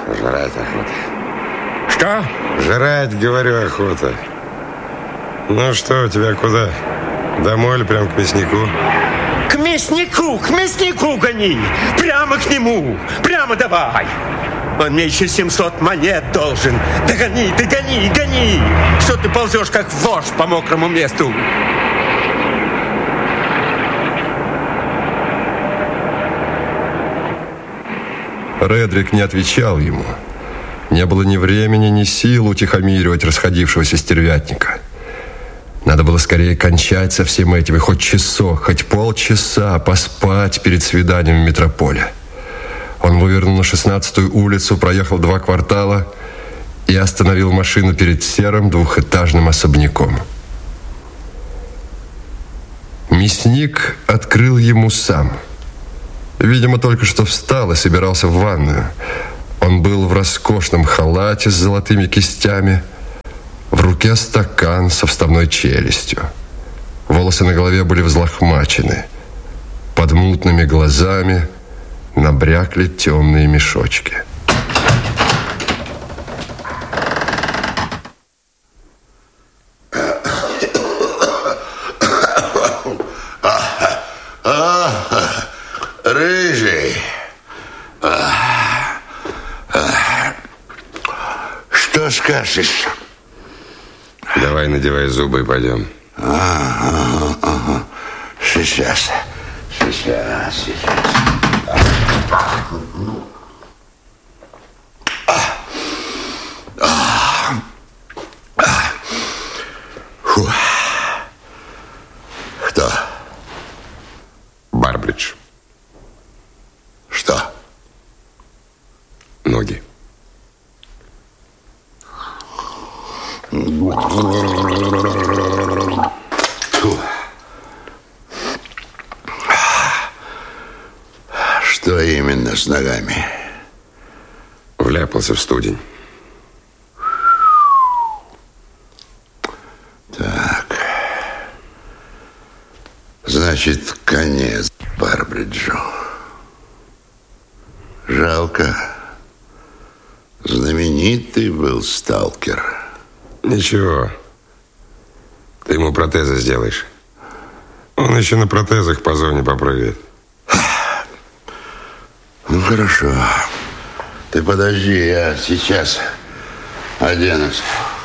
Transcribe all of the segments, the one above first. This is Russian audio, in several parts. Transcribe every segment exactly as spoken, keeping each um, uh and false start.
Жрать охота. Что? Жрать, говорю, охота. Ну что, у тебя куда? Домой или прям к мяснику? К мяснику, к мяснику гони. Прямо к нему. Прямо давай. Он мне еще семьсот монет должен. Да гони, да гони, гони. Что ты ползешь, как вождь по мокрому месту? Редрик не отвечал ему. Не было ни времени, ни сил утихомиривать расходившегося стервятника. Надо было скорее кончать со всем этим, и хоть часок, хоть полчаса поспать перед свиданием в метрополе. Он вывернул на шестнадцатую улицу, проехал два квартала и остановил машину перед серым двухэтажным особняком. Мясник открыл ему сам. Видимо, только что встал и собирался в ванную. Он был в роскошном халате с золотыми кистями, в руке стакан со вставной челюстью. Волосы на голове были взлохмачены. Под мутными глазами набрякли темные мешочки. Рыжий. Что скажешь? Давай надевай зубы и пойдем. Ага, ага. Сейчас. Сейчас, сейчас. Фу. Кто? Барбридж. Что? Ноги. Фу. Что именно с ногами? Вляпался в студень. Так. Значит, конец Барбриджу. Жалко. Знаменитый был сталкер. Ничего. Ты ему протезы сделаешь. Он еще на протезах по зоне попрыгает. Ну, хорошо. Ты подожди, я сейчас оденусь.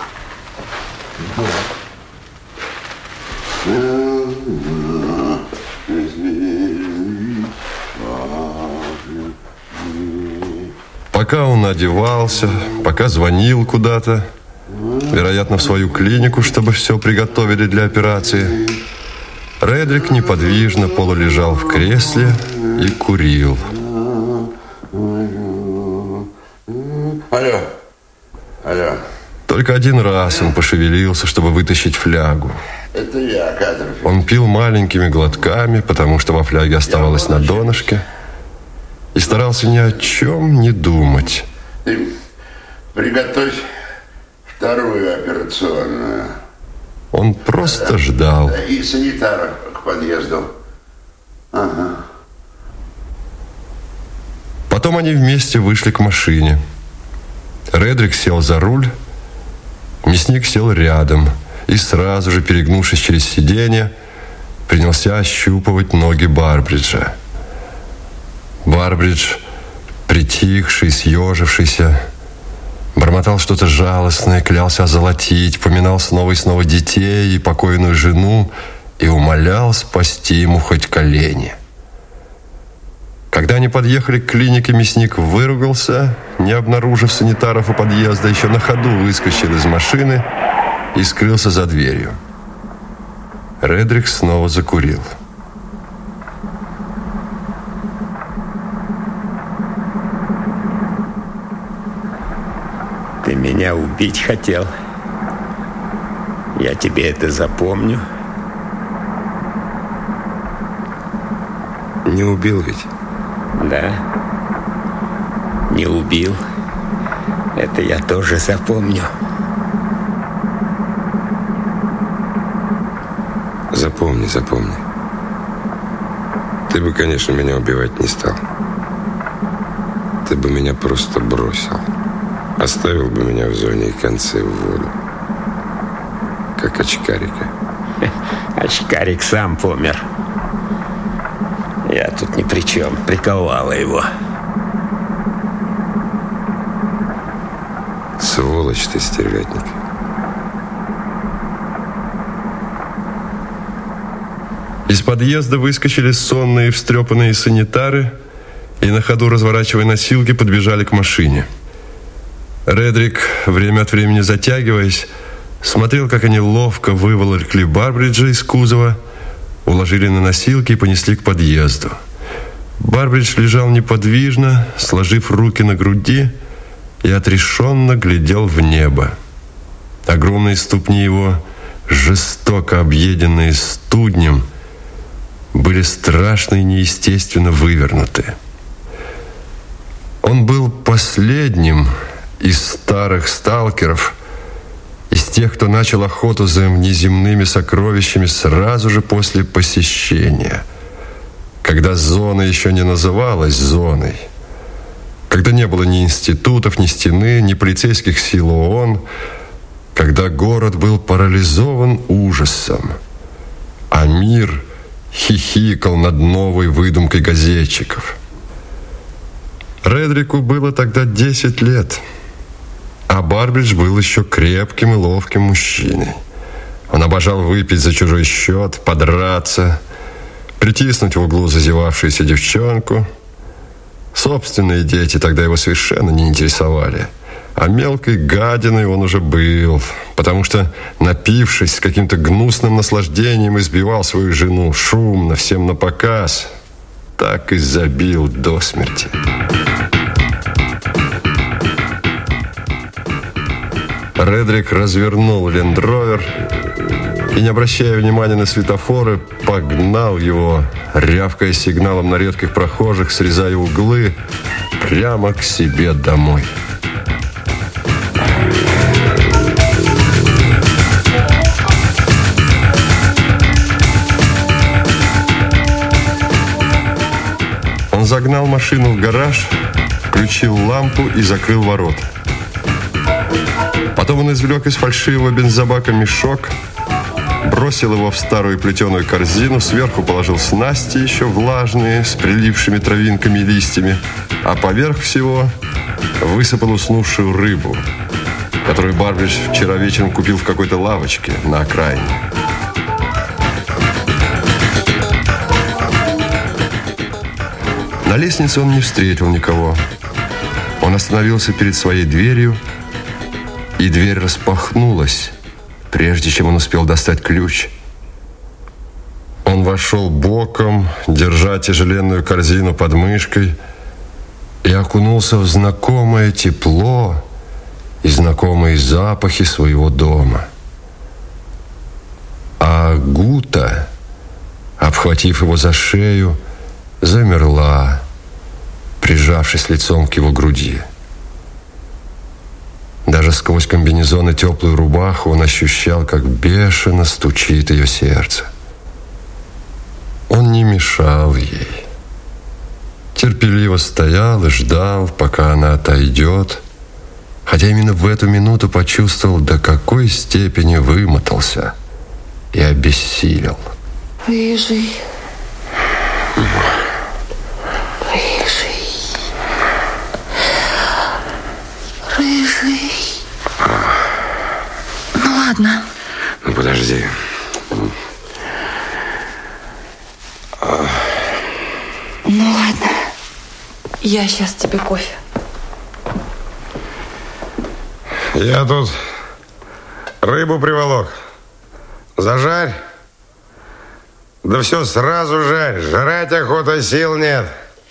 Пока он одевался, пока звонил куда-то, вероятно, в свою клинику, чтобы все приготовили для операции, Редрик неподвижно полулежал в кресле и курил. Алло. Алло. Только один раз он пошевелился, чтобы вытащить флягу. Это я, Кадыров. Он пил маленькими глотками, потому что во фляге оставалось на донышке, и старался ни о чем не думать. Ты приготовь вторую операционную. Он просто да. ждал. И санитара к подъезду. Ага. Потом они вместе вышли к машине. Редрик сел за руль, мясник сел рядом и сразу же, перегнувшись через сиденье, принялся ощупывать ноги Барбриджа. Барбридж, притихший, съежившийся, бормотал что-то жалостное, клялся озолотить, поминал снова и снова детей и покойную жену и умолял спасти ему хоть колени. Когда они подъехали к клинике, мясник выругался, не обнаружив санитаров у подъезда, еще на ходу выскочил из машины и скрылся за дверью. Редрик снова закурил. Ты меня убить хотел. Я тебе это запомню. Не убил ведь? Да. Не убил. Это я тоже запомню. Запомни, запомни. Ты бы, конечно, меня убивать не стал. ты бы меня просто бросил. Оставил бы меня в зоне и конце в воду. Как очкарика. Очкарик сам помер. Я тут ни при чем. Приковала его. Сволочь ты, стервятник. Из подъезда выскочили сонные встрепанные санитары и на ходу, разворачивая носилки, подбежали к машине. Редрик, время от времени затягиваясь, смотрел, как они ловко выволокли Барбриджа из кузова, уложили на носилки и понесли к подъезду. Барбридж лежал неподвижно, сложив руки на груди, и отрешенно глядел в небо. Огромные ступни его, жестоко объеденные студнем, были страшно и неестественно вывернуты. Он был последним из старых сталкеров, из тех, кто начал охоту за внеземными сокровищами сразу же после посещения, когда зона еще не называлась зоной, когда не было ни институтов, ни стены, ни полицейских сил ООН, когда город был парализован ужасом, а мир хихикал над новой выдумкой газетчиков. Редрику было тогда десять лет, а Барбридж был еще крепким и ловким мужчиной. Он обожал выпить за чужой счет, подраться, притиснуть в углу зазевавшуюся девчонку. Собственные дети тогда его совершенно не интересовали. А мелкой гадиной он уже был, потому что, напившись с каким-то гнусным наслаждением, избивал свою жену шумно, всем напоказ. Так и забил до смерти. Редрик развернул лендровер и, не обращая внимания на светофоры, погнал его, рявкая сигналом на редких прохожих, срезая углы, прямо к себе домой. Он загнал машину в гараж, включил лампу и закрыл ворота. Потом он извлек из фальшивого бензобака мешок, бросил его в старую плетеную корзину, сверху положил снасти еще влажные, с прилившими травинками и листьями, а поверх всего высыпал уснувшую рыбу, которую Барбридж вчера вечером купил в какой-то лавочке на окраине. На лестнице он не встретил никого. Он остановился перед своей дверью, и дверь распахнулась, прежде чем он успел достать ключ. Он вошел боком, держа тяжеленную корзину под мышкой, и окунулся в знакомое тепло и знакомые запахи своего дома. А Гута, обхватив его за шею, замерла, прижавшись лицом к его груди. Даже сквозь комбинезон и теплую рубаху он ощущал, как бешено стучит ее сердце. Он не мешал ей. Терпеливо стоял и ждал, пока она отойдет, хотя именно в эту минуту почувствовал, до какой степени вымотался и обессилел. Рыжий. Рыжий. Рыжий. Ну ладно. Ну подожди. Ну ладно. Я сейчас тебе кофе. Я тут рыбу приволок. Зажарь. Да все сразу жарь. Жрать охота, сил нет.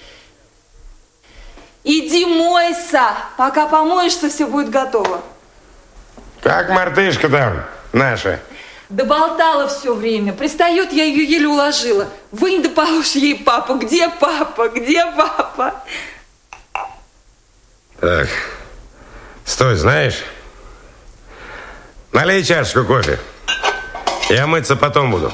Иди мойся. Пока помоешься, все будет готово. Как мартышка там наша? Да болтала все время. Пристает, я ее еле уложила. Вынь да положь ей папу. Где папа? Где папа? Так, стой, знаешь? Налей чашечку кофе. Я мыться потом буду.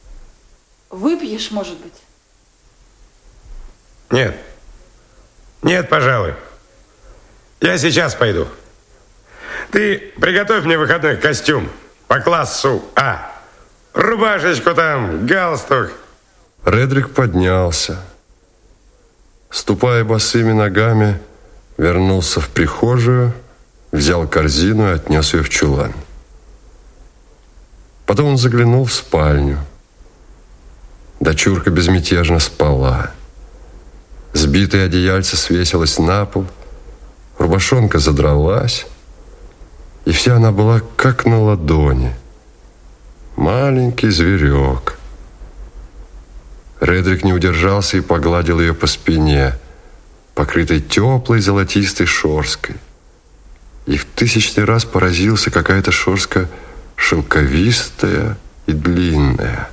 Выпьешь, может быть? Нет. Не Нет, пожалуй. Я сейчас пойду. Ты приготовь мне выходной костюм по классу А. Рубашечку там, галстук. Редрик поднялся. Ступая босыми ногами, вернулся в прихожую, взял корзину и отнес ее в чулан. Потом он заглянул в спальню. Дочурка безмятежно спала. Сбитое одеяльце свесилось на пол, рубашонка задралась, и вся она была как на ладони. Маленький зверек. Редрик не удержался и погладил ее по спине, покрытой теплой золотистой шерсткой. И в тысячный раз поразился, какая эта шерстка шелковистая и длинная.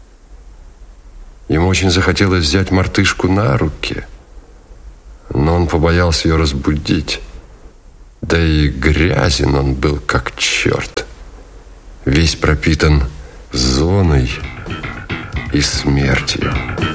Ему очень захотелось взять мартышку на руки, но он побоялся ее разбудить. Да и грязен он был как черт, весь пропитан зоной и смертью.